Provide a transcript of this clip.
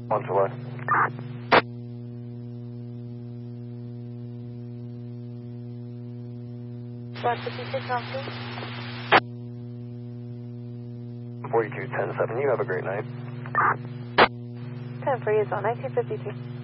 On July. Flight 56 Oscar. 42-10-7, you have a great night. 10 for you, it's on 1952.